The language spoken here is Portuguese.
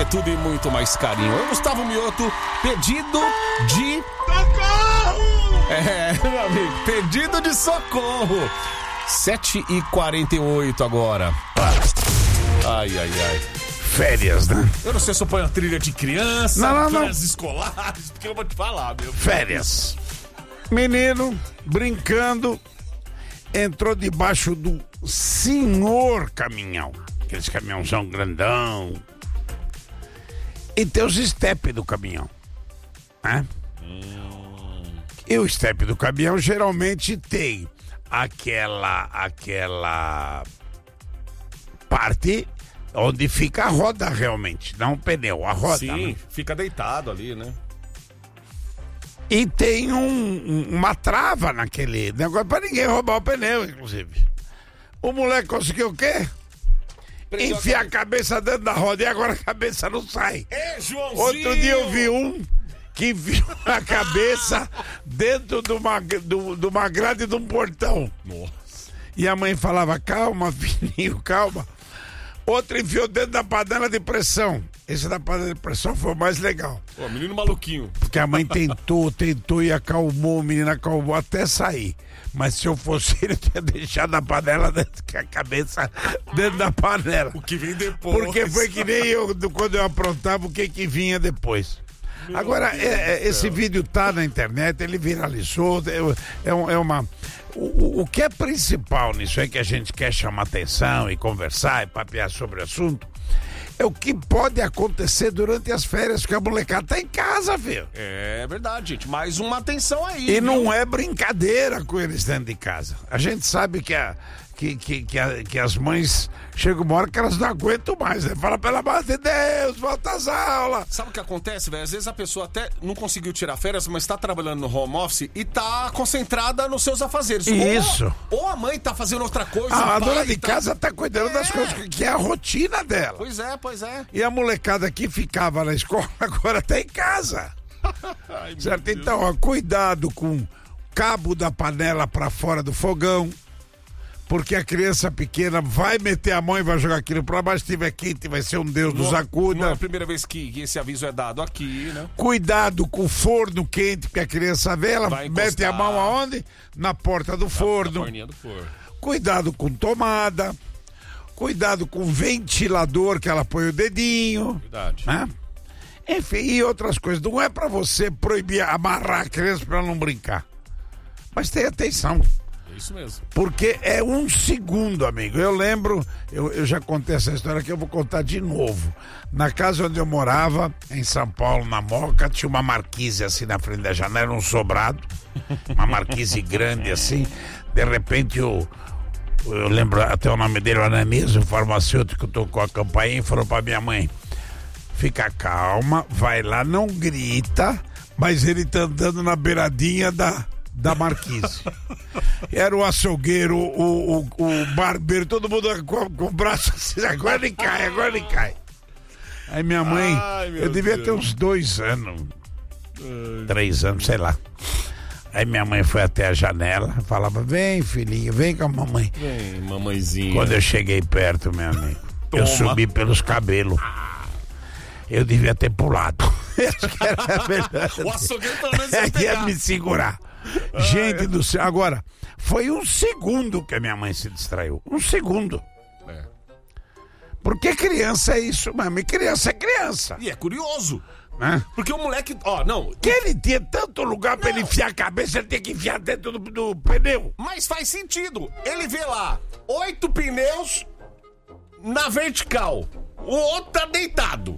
é tudo e muito mais carinho. Eu, Gustavo Mioto, pedido de... Socorro! Meu amigo, pedido de socorro. 7h48 agora. Ai. Férias, né? Eu não sei se eu ponho a trilha de criança, Não. férias escolares, porque eu vou te falar, meu. Férias. Menino, brincando, entrou debaixo do senhor caminhão. Aqueles caminhãozão grandão. E tem os step do caminhão. Né? E o step do caminhão geralmente tem aquela parte onde fica a roda realmente, não o pneu, a roda. Sim, né? fica deitado ali, né? E tem uma trava naquele negócio pra ninguém roubar o pneu, inclusive. O moleque conseguiu o quê? Enfiar a cabeça dentro da roda e agora a cabeça não sai. Joãozinho! Outro dia eu vi um que enfiou a cabeça dentro de uma grade de um portão. Nossa. E a mãe falava, calma, filhinho, calma. Outro enfiou dentro da panela de pressão. Esse da panela de pressão foi o mais legal. Pô, menino maluquinho. Porque a mãe tentou e acalmou, o menino acalmou até sair. Mas se eu fosse ele, eu tinha deixado a panela dentro, a cabeça dentro da panela. O que vem depois. Porque foi que nem eu, quando eu aprontava, o que vinha depois. Agora, esse vídeo tá na internet, ele viralizou, o que é principal nisso aí que a gente quer chamar atenção e conversar e papear sobre o assunto, é o que pode acontecer durante as férias, porque a molecada tá em casa, filho. É verdade, gente. Mais uma atenção aí. E não é brincadeira com eles dentro de casa. A gente sabe que as mães chegam uma hora que elas não aguentam mais, né? Fala, pelo amor de Deus, volta às aulas. Sabe o que acontece, velho? Às vezes a pessoa até não conseguiu tirar férias, mas tá trabalhando no home office e tá concentrada nos seus afazeres. Isso. Ou a mãe tá fazendo outra coisa. A dona de casa tá cuidando das coisas, que é a rotina dela. Pois é. E a molecada que ficava na escola agora tá em casa. Ai, Certo? Então, ó, cuidado com o cabo da panela pra fora do fogão. Porque a criança pequena vai meter a mão e vai jogar aquilo pra baixo. Se tiver quente, vai ser um Deus nos acuda. Não é a primeira vez que esse aviso é dado aqui, né? Cuidado com o forno quente, porque a criança vê, ela Vai mete encostar. a mão aonde? Na porta do forno. Na porninha do forno. Cuidado com tomada. Cuidado com ventilador, que ela põe o dedinho. Verdade. Né? Enfim, e outras coisas. Não é pra você proibir, amarrar a criança pra ela não brincar. Mas tenha atenção. Isso mesmo. Porque é um segundo, amigo. Eu lembro, eu já contei essa história aqui, eu vou contar de novo. Na casa onde eu morava, em São Paulo, na Moca, tinha uma marquise assim na frente da janela, um sobrado. Uma marquise grande assim. De repente, eu lembro até o nome dele, o Ananias, o farmacêutico, tocou a campainha e falou pra minha mãe: fica calma, vai lá, não grita, mas ele tá andando na beiradinha da marquise. Era o açougueiro, o barbeiro, todo mundo com o braço assim, agora ele cai. Aí minha mãe, eu devia ter uns 2 anos, 3 anos, sei lá. Aí minha mãe foi até a janela, falava, vem filhinho, vem com a mamãe. Vem, mamãezinha. Quando eu cheguei perto, meu amigo, eu subi pelos cabelos. Eu devia ter pulado. Acho que era melhor. O açougueiro pelo menos ia Ia pegar. me segurar. Gente do céu. Agora, foi 1 segundo que a minha mãe se distraiu. 1 segundo. É. Porque criança é isso mesmo. E criança é criança. E é curioso. Né? Porque o moleque, ó, não. Que ele tinha tanto lugar pra ele enfiar a cabeça, ele tinha que enfiar dentro do pneu. Mas faz sentido. Ele vê lá 8 pneus na vertical. O outro tá deitado.